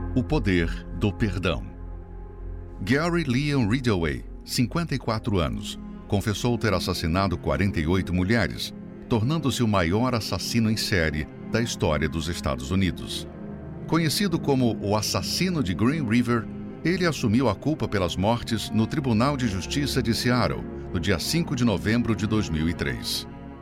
O poder do perdão. Gary Leon Ridgway, 54 anos, confessou ter assassinado 48 mulheres, tornando-se o maior assassino em série da história dos Estados Unidos. Conhecido como o assassino de Green River, ele assumiu a culpa pelas mortes no Tribunal de Justiça de Seattle, no dia 5 de novembro de 2003.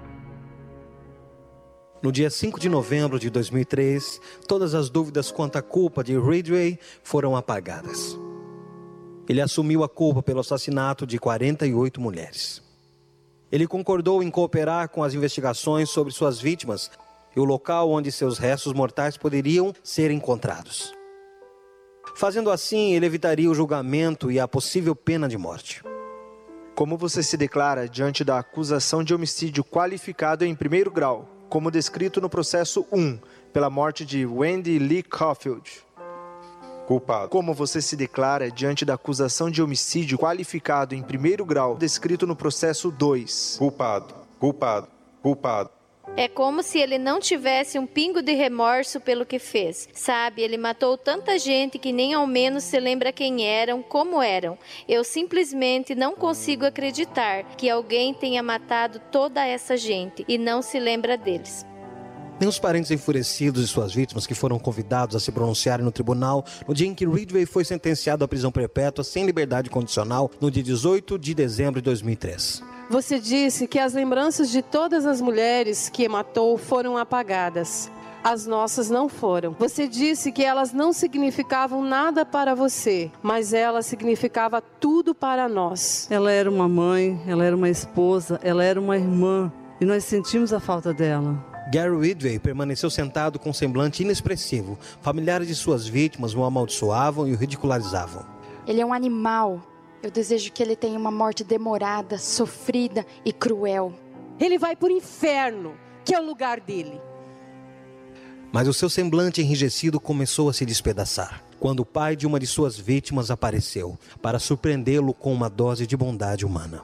No dia 5 de novembro de 2003, todas as dúvidas quanto à culpa de Ridgway foram apagadas. Ele assumiu a culpa pelo assassinato de 48 mulheres. Ele concordou em cooperar com as investigações sobre suas vítimas e o local onde seus restos mortais poderiam ser encontrados. Fazendo assim, ele evitaria o julgamento e a possível pena de morte. Como você se declara diante da acusação de homicídio qualificado em primeiro grau, como descrito no processo 1, pela morte de Wendy Lee Caulfield? Culpado. Como você se declara diante da acusação de homicídio qualificado em primeiro grau, descrito no processo 2? Culpado, culpado, culpado. É como se ele não tivesse um pingo de remorso pelo que fez. Sabe, ele matou tanta gente que nem ao menos se lembra quem eram, como eram. Eu simplesmente não consigo acreditar que alguém tenha matado toda essa gente e não se lembra deles. Nem os parentes enfurecidos de suas vítimas que foram convidados a se pronunciarem no tribunal no dia em que Ridgway foi sentenciado à prisão perpétua sem liberdade condicional no dia 18 de dezembro de 2003. Você disse que as lembranças de todas as mulheres que matou foram apagadas. As nossas não foram. Você disse que elas não significavam nada para você, mas ela significava tudo para nós. Ela era uma mãe, ela era uma esposa, ela era uma irmã, e nós sentimos a falta dela. Gary Ridgway permaneceu sentado com um semblante inexpressivo. Familiares de suas vítimas o amaldiçoavam e o ridicularizavam. Ele é um animal. Eu desejo que ele tenha uma morte demorada, sofrida e cruel. Ele vai para o inferno, que é o lugar dele. Mas o seu semblante enrijecido começou a se despedaçar, quando o pai de uma de suas vítimas apareceu, para surpreendê-lo com uma dose de bondade humana.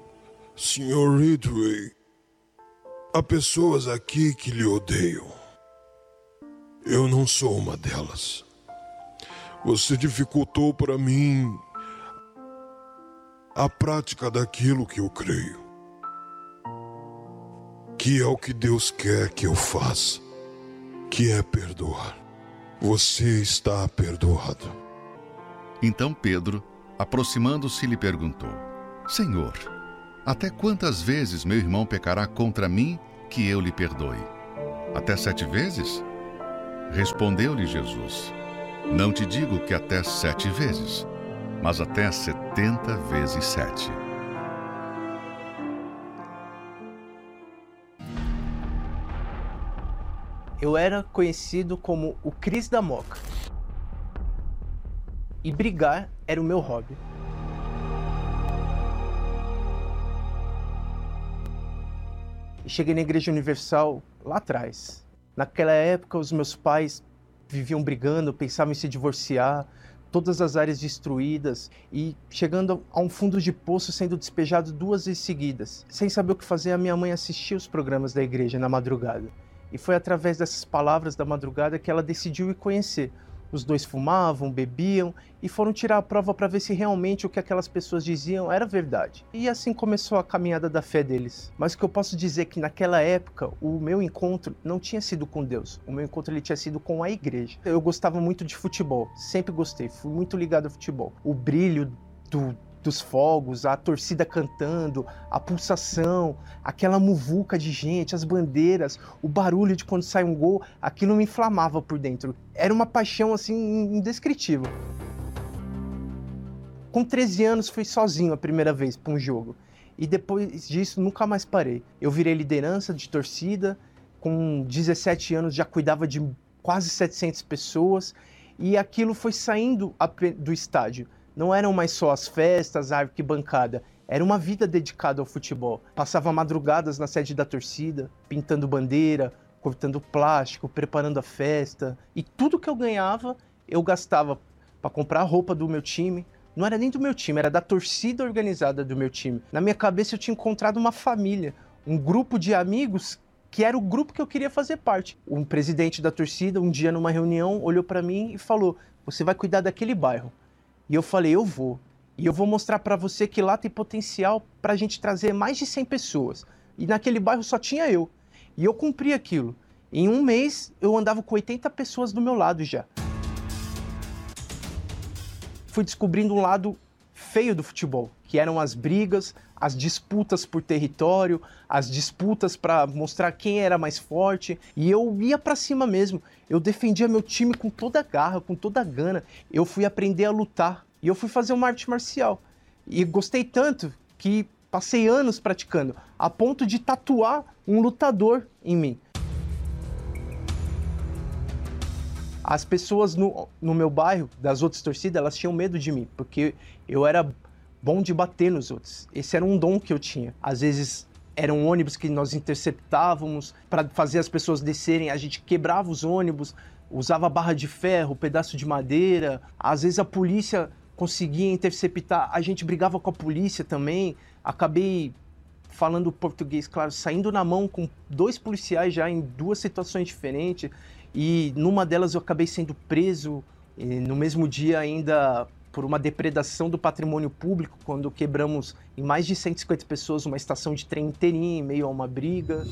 Sr. Ridgway, há pessoas aqui que lhe odeiam. Eu não sou uma delas. Você dificultou para mim a prática daquilo que eu creio, que é o que Deus quer que eu faça, que é perdoar. Você está perdoado. Então Pedro, aproximando-se, lhe perguntou: Senhor, até quantas vezes meu irmão pecará contra mim que eu lhe perdoe? Até 7 vezes? Respondeu-lhe Jesus: Não te digo que até 7 vezes, mas até 70 vezes 7. Eu era conhecido como o Cris da Moca. E brigar era o meu hobby. E cheguei na Igreja Universal lá atrás. Naquela época, os meus pais viviam brigando, pensavam em se divorciar, todas as áreas destruídas e chegando a um fundo de poço, sendo despejado 2 vezes seguidas. Sem saber o que fazer, a minha mãe assistia os programas da igreja na madrugada. E foi através dessas palavras da madrugada que ela decidiu ir conhecer. Os 2 fumavam, bebiam e foram tirar a prova para ver se realmente o que aquelas pessoas diziam era verdade. E assim começou a caminhada da fé deles. Mas o que eu posso dizer é que naquela época o meu encontro não tinha sido com Deus. O meu encontro ele tinha sido com a igreja. Eu gostava muito de futebol, sempre gostei, fui muito ligado ao futebol. O brilho dos fogos, a torcida cantando, a pulsação, aquela muvuca de gente, as bandeiras, o barulho de quando sai um gol, aquilo me inflamava por dentro. Era uma paixão assim indescritível. Com 13 anos fui sozinho a primeira vez para um jogo e depois disso nunca mais parei. Eu virei liderança de torcida, com 17 anos já cuidava de quase 700 pessoas e aquilo foi saindo do estádio. Não eram mais só as festas, a arquibancada, era uma vida dedicada ao futebol. Passava madrugadas na sede da torcida, pintando bandeira, cortando plástico, preparando a festa. E tudo que eu ganhava, eu gastava para comprar a roupa do meu time. Não era nem do meu time, era da torcida organizada do meu time. Na minha cabeça eu tinha encontrado uma família, um grupo de amigos que era o grupo que eu queria fazer parte. Um presidente da torcida, um dia numa reunião, olhou para mim e falou: você vai cuidar daquele bairro. E eu falei: eu vou. E eu vou mostrar para você que lá tem potencial para a gente trazer mais de 100 pessoas. E naquele bairro só tinha eu. E eu cumpri aquilo. Em um mês, eu andava com 80 pessoas do meu lado já. Fui descobrindo um lado feio do futebol, que eram as brigas, as disputas por território, as disputas para mostrar quem era mais forte. E eu ia para cima mesmo. Eu defendia meu time com toda a garra, com toda a gana. Eu fui aprender a lutar. E eu fui fazer uma arte marcial. E gostei tanto que passei anos praticando, a ponto de tatuar um lutador em mim. As pessoas no meu bairro, das outras torcidas, elas tinham medo de mim, porque eu era bom de bater nos outros. Esse era um dom que eu tinha. Às vezes eram ônibus que nós interceptávamos para fazer as pessoas descerem, a gente quebrava os ônibus, usava barra de ferro, pedaço de madeira. Às vezes a polícia conseguia interceptar, a gente brigava com a polícia também. Acabei falando português, claro, saindo na mão com 2 policiais já em 2 situações diferentes. E numa delas eu acabei sendo preso, no mesmo dia ainda, por uma depredação do patrimônio público, quando quebramos em mais de 150 pessoas uma estação de trem inteirinha, em meio a uma briga.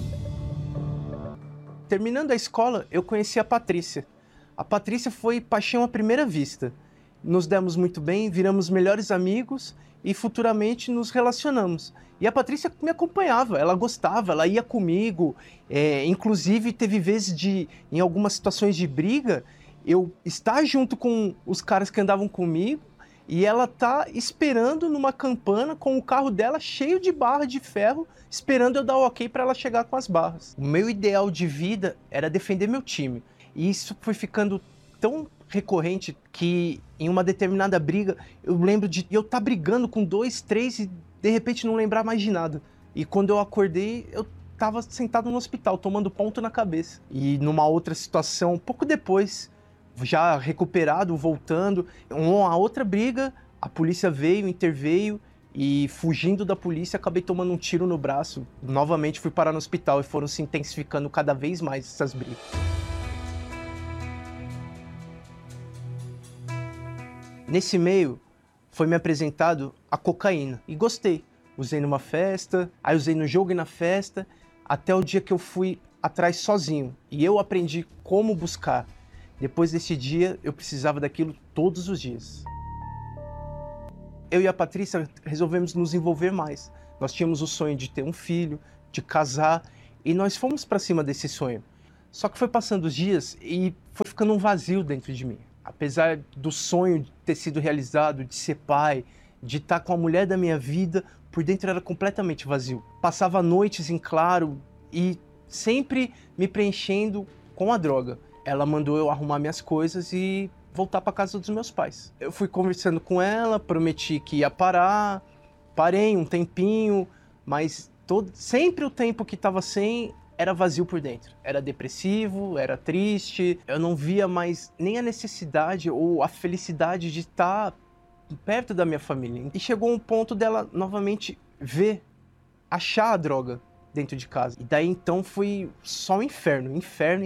Terminando a escola, eu conheci a Patrícia. A Patrícia foi paixão à primeira vista. Nos demos muito bem, viramos melhores amigos e futuramente nos relacionamos. E a Patrícia me acompanhava, ela gostava, ela ia comigo. Inclusive, teve vezes em algumas situações de briga, eu estar junto com os caras que andavam comigo e ela tá esperando numa campana com o carro dela cheio de barra de ferro, esperando eu dar o ok para ela chegar com as barras. O meu ideal de vida era defender meu time. E isso foi ficando tão recorrente que em uma determinada briga eu lembro de eu estar brigando com 2, 3 e de repente não lembrar mais de nada. E quando eu acordei, eu estava sentado no hospital, tomando ponto na cabeça. E numa outra situação, pouco depois, já recuperado, voltando, uma outra briga, a polícia veio, interveio e fugindo da polícia, acabei tomando um tiro no braço. Novamente fui parar no hospital e foram se intensificando cada vez mais essas brigas. Nesse meio, foi me apresentado a cocaína e gostei. Usei numa festa, aí usei no jogo e na festa, até o dia que eu fui atrás sozinho. E eu aprendi como buscar. Depois desse dia, eu precisava daquilo todos os dias. Eu e a Patrícia resolvemos nos envolver mais. Nós tínhamos o sonho de ter um filho, de casar, e nós fomos para cima desse sonho. Só que foi passando os dias e foi ficando um vazio dentro de mim. Apesar do sonho de ter sido realizado, de ser pai, de estar com a mulher da minha vida, por dentro era completamente vazio. Passava noites em claro e sempre me preenchendo com a droga. Ela mandou eu arrumar minhas coisas e voltar para casa dos meus pais. Eu fui conversando com ela, prometi que ia parar, parei um tempinho, mas sempre o tempo que estava sem era vazio por dentro. Era depressivo, era triste, eu não via mais nem a necessidade ou a felicidade de estar perto da minha família. E chegou um ponto dela novamente achar a droga dentro de casa. E daí então foi só um inferno.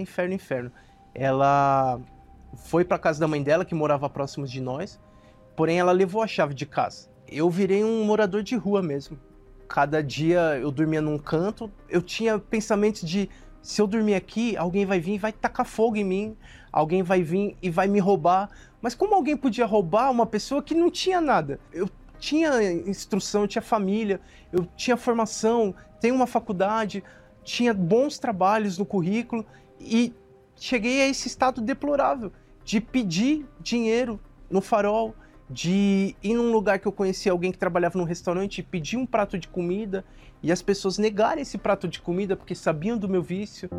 Ela foi para casa da mãe dela, que morava próximo de nós, porém ela levou a chave de casa. Eu virei um morador de rua mesmo. Cada dia eu dormia num canto, eu tinha pensamentos de, se eu dormir aqui, alguém vai vir e vai tacar fogo em mim, alguém vai vir e vai me roubar. Mas como alguém podia roubar uma pessoa que não tinha nada? Eu tinha instrução, eu tinha família, eu tinha formação, tenho uma faculdade, tinha bons trabalhos no currículo e cheguei a esse estado deplorável de pedir dinheiro no farol, de ir num lugar que eu conhecia alguém que trabalhava num restaurante e pedir um prato de comida e as pessoas negarem esse prato de comida porque sabiam do meu vício.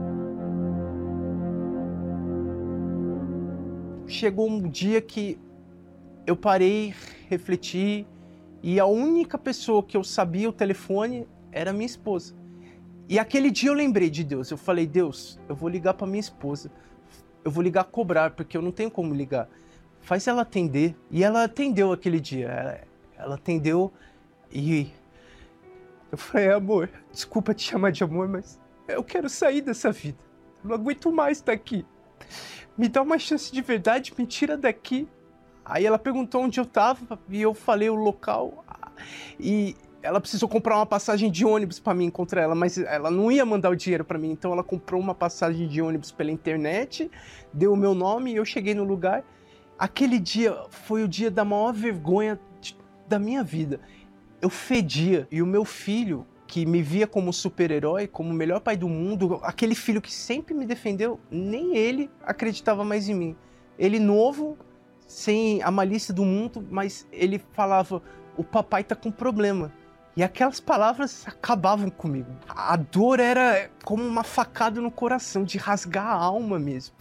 Chegou um dia que eu parei, refleti e a única pessoa que eu sabia o telefone era minha esposa. E aquele dia eu lembrei de Deus. Eu falei: Deus, eu vou ligar para minha esposa. Eu vou ligar cobrar porque eu não tenho como ligar. Faz ela atender. E ela atendeu aquele dia. Ela atendeu e eu falei: amor, desculpa te chamar de amor, mas eu quero sair dessa vida. Eu não aguento mais estar aqui. Me dá uma chance de verdade, me tira daqui. Aí ela perguntou onde eu tava e eu falei o local. E ela precisou comprar uma passagem de ônibus para mim encontrar ela, mas ela não ia mandar o dinheiro para mim. Então ela comprou uma passagem de ônibus pela internet, deu o meu nome e eu cheguei no lugar. Aquele dia foi o dia da maior vergonha da minha vida. Eu fedia e o meu filho, que me via como super-herói, como o melhor pai do mundo, aquele filho que sempre me defendeu, nem ele acreditava mais em mim. Ele novo, sem a malícia do mundo, mas ele falava, o papai tá com problema. E aquelas palavras acabavam comigo. A dor era como uma facada no coração, de rasgar a alma mesmo.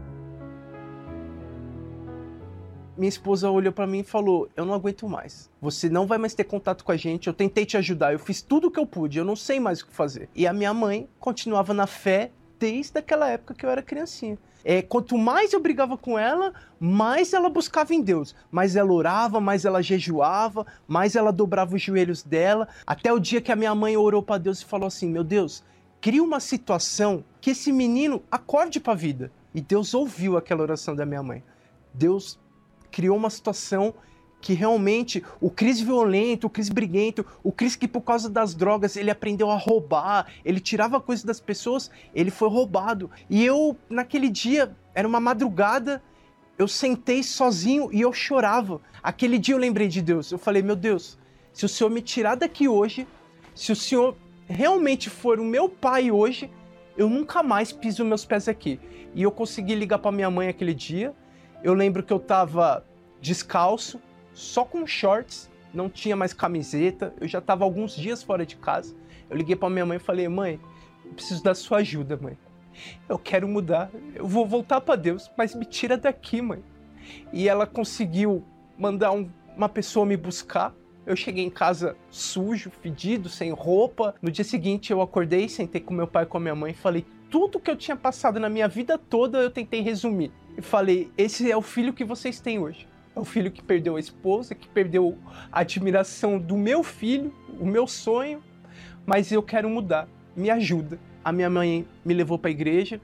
Minha esposa olhou pra mim e falou, eu não aguento mais. Você não vai mais ter contato com a gente, eu tentei te ajudar, eu fiz tudo o que eu pude, eu não sei mais o que fazer. E a minha mãe continuava na fé desde aquela época que eu era criancinha. Quanto mais eu brigava com ela, mais ela buscava em Deus. Mais ela orava, mais ela jejuava, mais ela dobrava os joelhos dela. Até o dia que a minha mãe orou pra Deus e falou assim, meu Deus, cria uma situação que esse menino acorde pra vida. E Deus ouviu aquela oração da minha mãe. Deus criou uma situação que realmente o Cris violento, o Cris briguento, o Cris que por causa das drogas ele aprendeu a roubar, ele tirava coisas das pessoas, ele foi roubado. E eu, naquele dia, era uma madrugada, eu sentei sozinho e eu chorava. Aquele dia eu lembrei de Deus, eu falei, meu Deus, se o Senhor me tirar daqui hoje, se o Senhor realmente for o meu pai hoje, eu nunca mais piso meus pés aqui. E eu consegui ligar para minha mãe aquele dia, eu lembro que eu tava descalço, só com shorts, não tinha mais camiseta, eu já estava alguns dias fora de casa. Eu liguei para minha mãe e falei, mãe, eu preciso da sua ajuda, mãe. Eu quero mudar, eu vou voltar para Deus, mas me tira daqui, mãe. E ela conseguiu mandar uma pessoa me buscar. Eu cheguei em casa sujo, fedido, sem roupa. No dia seguinte eu acordei, sentei com meu pai e com a minha mãe e falei tudo que eu tinha passado na minha vida toda, eu tentei resumir. E falei, esse é o filho que vocês têm hoje. É o filho que perdeu a esposa, que perdeu a admiração do meu filho, o meu sonho, mas eu quero mudar, me ajuda. A minha mãe me levou para a igreja,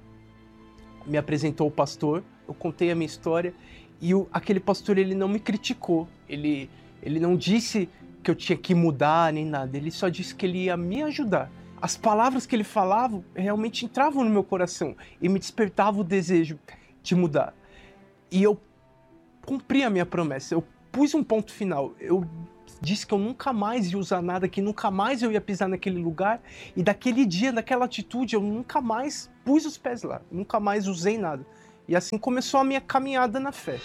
me apresentou o pastor, eu contei a minha história e aquele pastor ele não me criticou, ele não disse que eu tinha que mudar nem nada, ele só disse que ele ia me ajudar. As palavras que ele falava realmente entravam no meu coração e me despertava o desejo de mudar. E eu cumpri a minha promessa, eu pus um ponto final, eu disse que eu nunca mais ia usar nada, que nunca mais eu ia pisar naquele lugar, e daquele dia, daquela atitude, eu nunca mais pus os pés lá, nunca mais usei nada. E assim começou a minha caminhada na fé.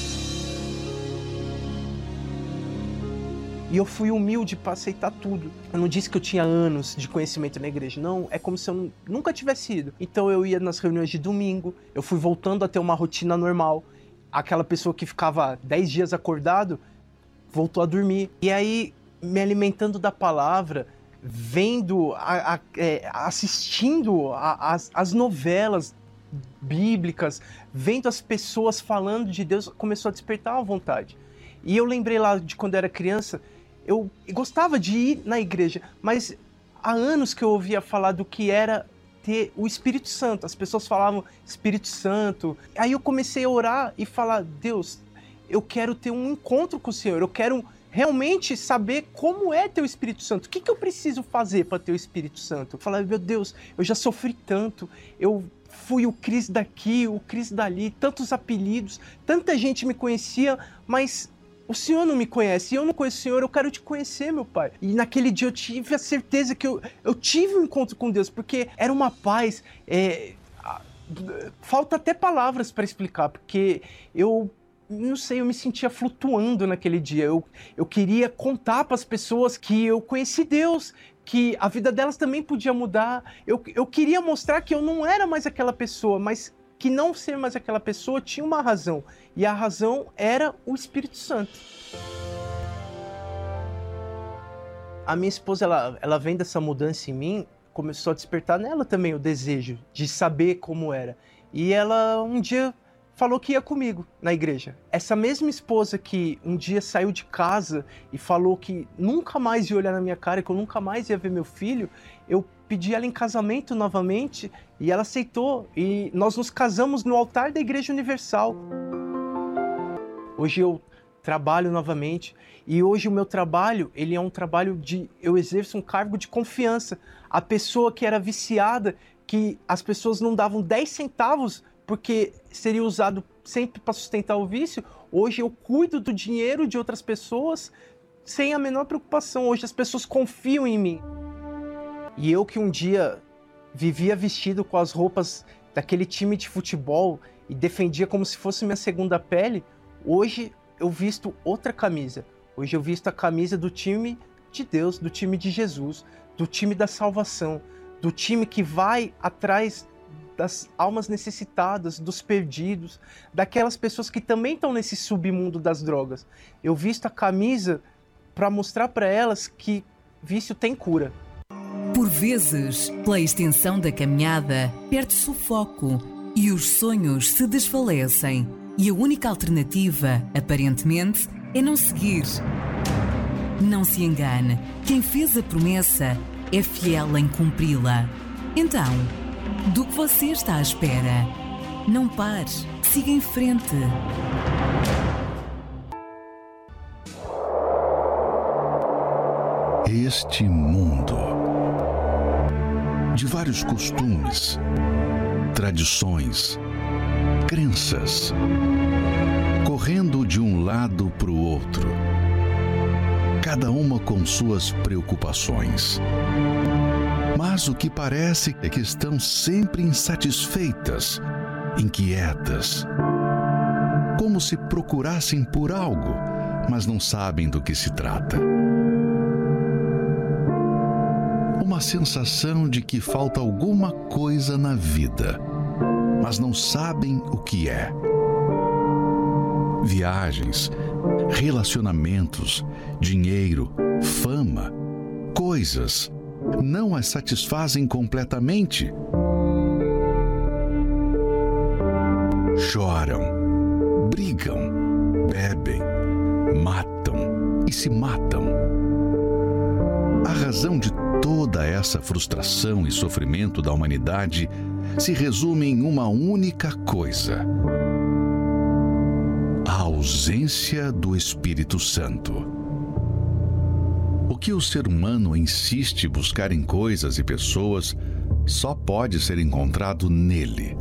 E eu fui humilde para aceitar tudo. Eu não disse que eu tinha anos de conhecimento na igreja, não. É como se eu nunca tivesse ido. Então eu ia nas reuniões de domingo, eu fui voltando a ter uma rotina normal. Aquela pessoa que ficava 10 dias acordado, voltou a dormir. E aí, me alimentando da palavra, vendo, assistindo as novelas bíblicas, vendo as pessoas falando de Deus, começou a despertar uma vontade. E eu lembrei lá de quando eu era criança, eu gostava de ir na igreja, mas há anos que eu ouvia falar do que era ter o Espírito Santo. As pessoas falavam Espírito Santo. Aí eu comecei a orar e falar, Deus, eu quero ter um encontro com o Senhor, eu quero realmente saber como é ter o Espírito Santo. O que eu preciso fazer para ter o Espírito Santo? Eu falei, meu Deus, eu já sofri tanto, eu fui o Cris daqui, o Cris dali, tantos apelidos, tanta gente me conhecia, mas o Senhor não me conhece, e eu não conheço o Senhor, eu quero te conhecer, meu Pai. E naquele dia eu tive a certeza que eu tive um encontro com Deus, porque era uma paz, falta até palavras para explicar, porque eu não sei, eu me sentia flutuando naquele dia. Eu queria contar para as pessoas que eu conheci Deus, que a vida delas também podia mudar. Eu queria mostrar que eu não era mais aquela pessoa, mas que não ser mais aquela pessoa tinha uma razão. E a razão era o Espírito Santo. A minha esposa, ela vendo essa mudança em mim, começou a despertar nela também o desejo de saber como era. E ela um dia falou que ia comigo na igreja. Essa mesma esposa que um dia saiu de casa e falou que nunca mais ia olhar na minha cara, que eu nunca mais ia ver meu filho, eu pedi ela em casamento novamente e ela aceitou. E nós nos casamos no altar da Igreja Universal. Hoje eu trabalho novamente e hoje o meu trabalho, ele é um trabalho eu exerço um cargo de confiança. A pessoa que era viciada, que as pessoas não davam 10 centavos porque seria usado sempre para sustentar o vício, hoje eu cuido do dinheiro de outras pessoas sem a menor preocupação. Hoje as pessoas confiam em mim. E eu que um dia vivia vestido com as roupas daquele time de futebol e defendia como se fosse minha segunda pele, hoje eu visto outra camisa. Hoje eu visto a camisa do time de Deus, do time de Jesus, do time da salvação, do time que vai atrás das almas necessitadas, dos perdidos, daquelas pessoas que também estão nesse submundo das drogas. Eu visto a camisa para mostrar para elas que vício tem cura. Por vezes, pela extensão da caminhada, perde-se o foco e os sonhos se desfalecem. E a única alternativa, aparentemente, é não seguir. Não se engane, quem fez a promessa é fiel em cumpri-la. Então, do que você está à espera? Não pare, siga em frente. Este mundo de vários costumes, tradições, crenças, correndo de um lado para o outro, cada uma com suas preocupações. Mas o que parece é que estão sempre insatisfeitas, inquietas, como se procurassem por algo, mas não sabem do que se trata. Uma sensação de que falta alguma coisa na vida, mas não sabem o que é. Viagens, relacionamentos, dinheiro, fama, coisas não as satisfazem completamente. Choram, brigam, bebem, matam e se matam. A razão de toda essa frustração e sofrimento da humanidade se resume em uma única coisa: a ausência do Espírito Santo. O que o ser humano insiste buscar em coisas e pessoas só pode ser encontrado nele.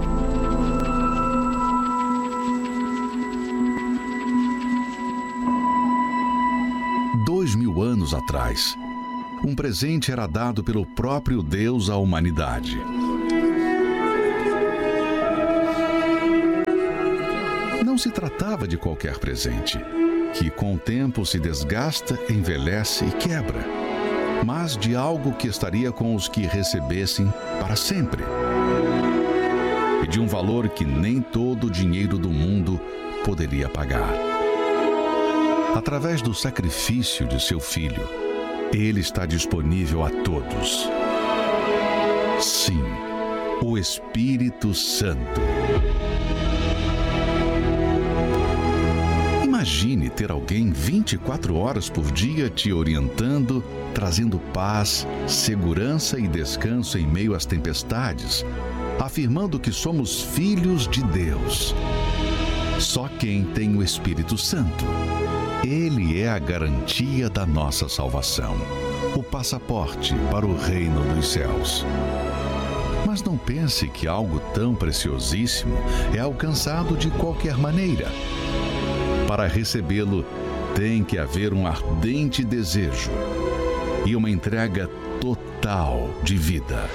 Dois 2000 anos atrás, um presente era dado pelo próprio Deus à humanidade. Não se tratava de qualquer presente, que com o tempo se desgasta, envelhece e quebra, mas de algo que estaria com os que recebessem para sempre. E de um valor que nem todo o dinheiro do mundo poderia pagar. Através do sacrifício de seu filho, ele está disponível a todos. Sim, o Espírito Santo. Imagine ter alguém 24 horas por dia te orientando, trazendo paz, segurança e descanso em meio às tempestades, afirmando que somos filhos de Deus. Só quem tem o Espírito Santo. Ele é a garantia da nossa salvação, o passaporte para o reino dos céus. Mas não pense que algo tão preciosíssimo é alcançado de qualquer maneira. Para recebê-lo, tem que haver um ardente desejo e uma entrega total de vida.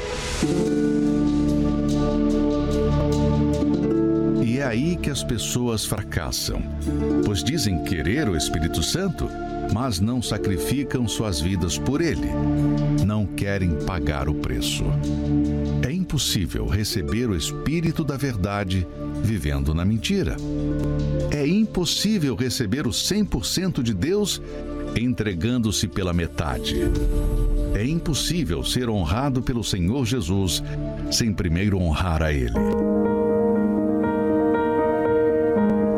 E é aí que as pessoas fracassam, pois dizem querer o Espírito Santo, mas não sacrificam suas vidas por ele. Não querem pagar o preço. É impossível receber o Espírito da verdade vivendo na mentira. É impossível receber o 100% de Deus entregando-se pela metade. É impossível ser honrado pelo Senhor Jesus sem primeiro honrar a Ele.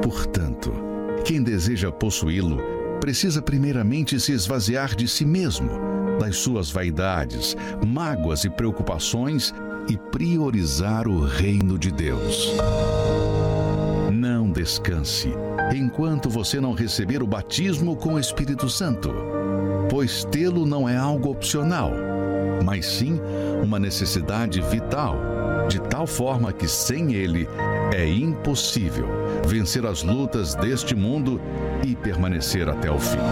Portanto, quem deseja possuí-lo precisa primeiramente se esvaziar de si mesmo, das suas vaidades, mágoas e preocupações e priorizar o reino de Deus. Não descanse enquanto você não receber o batismo com o Espírito Santo, pois tê-lo não é algo opcional, mas sim uma necessidade vital, de tal forma que sem ele é impossível vencer as lutas deste mundo e permanecer até o fim.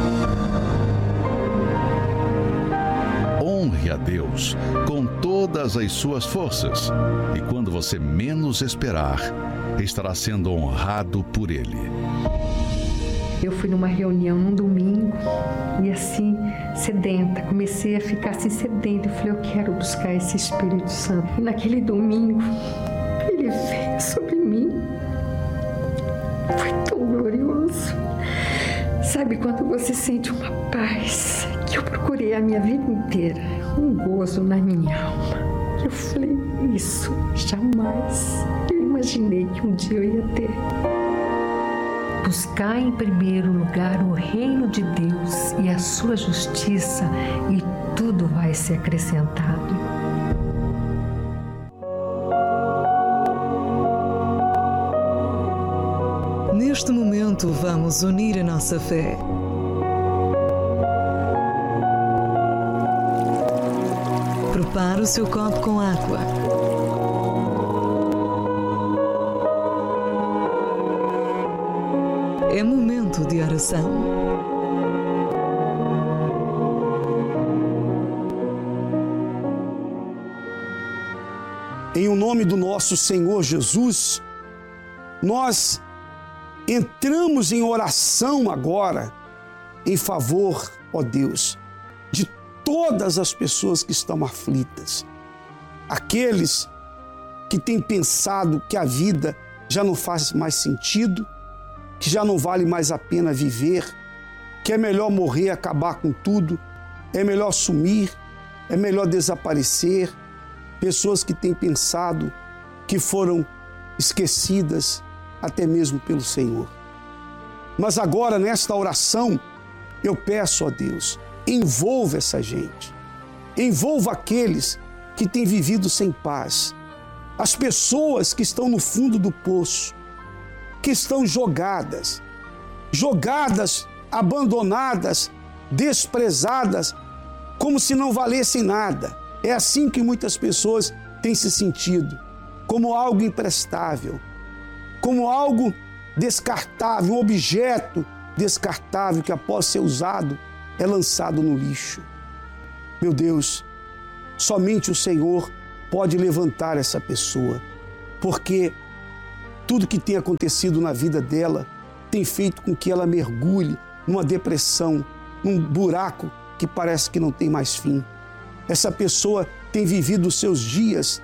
Honre a Deus com todas as suas forças, e quando você menos esperar, estará sendo honrado por Ele. Eu fui numa reunião num domingo e assim, sedenta, comecei a ficar assim sedenta. Eu falei, eu quero buscar esse Espírito Santo. E naquele domingo, ele veio sobre mim. Foi tão glorioso. Sabe quando você sente uma paz que eu procurei a minha vida inteira, um gozo na minha alma. Eu falei, isso jamais eu imaginei que um dia eu ia ter. Buscar em primeiro lugar o reino de Deus e a sua justiça, e tudo vai ser acrescentado. Neste momento, vamos unir a nossa fé. Prepare o seu copo com água. É momento de oração. Em o nome do nosso Senhor Jesus, nós entramos em oração agora em favor, ó Deus, de todas as pessoas que estão aflitas. Aqueles que têm pensado que a vida já não faz mais sentido, que já não vale mais a pena viver, que é melhor morrer, acabar com tudo, é melhor sumir, é melhor desaparecer. Pessoas que têm pensado que foram esquecidas até mesmo pelo Senhor. Mas agora, nesta oração, eu peço a Deus, envolva essa gente, envolva aqueles que têm vivido sem paz, as pessoas que estão no fundo do poço, que estão jogadas, abandonadas, desprezadas, como se não valessem nada. É assim que muitas pessoas têm se sentido, como algo imprestável, como algo descartável, um objeto descartável que após ser usado é lançado no lixo. Meu Deus, somente o Senhor pode levantar essa pessoa, porque tudo que tem acontecido na vida dela tem feito com que ela mergulhe numa depressão, num buraco que parece que não tem mais fim. Essa pessoa tem vivido os seus dias